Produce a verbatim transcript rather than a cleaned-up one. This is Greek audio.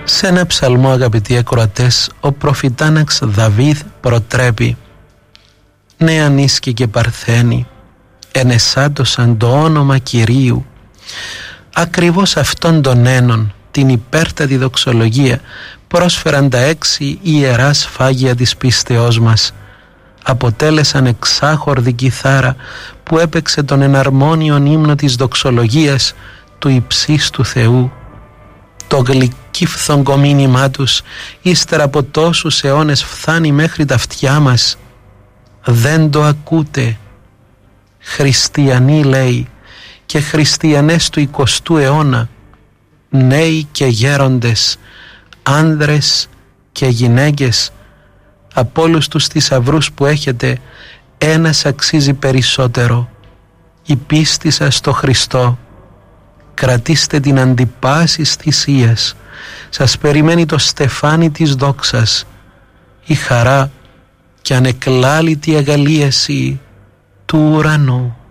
Σε ένα ψαλμό, αγαπητοί ακροατές, ο προφητάναξ Δαβίδ προτρέπει: «Ναι ανίσκη και παρθένη, ενεσάτωσαν το όνομα Κυρίου». Ακριβώς αυτόν τον ένον, την υπέρτατη δοξολογία, πρόσφεραν τα έξι ιερά σφάγια της πίστεώς μας. Αποτέλεσαν εξάχορδη κιθάρα που έπαιξε τον εναρμόνιον ύμνο της δοξολογίας του υψίστου Θεού. Το γλυκύφθογκο μήνυμά τους ύστερα από τόσους αιώνες φθάνει μέχρι τα αυτιά μας. Δεν το ακούτε? Χριστιανοί, λέει, και χριστιανές του εικοστού αιώνα, νέοι και γέροντες, άνδρες και γυναίκες, από όλους τους θησαυρούς που έχετε, ένας αξίζει περισσότερο: η πίστη σας στο Χριστό. Κρατήστε την αντιπάσης θυσίας, σας περιμένει το στεφάνι της δόξας, η χαρά και ανεκλάλητη αγαλίαση του ουρανού.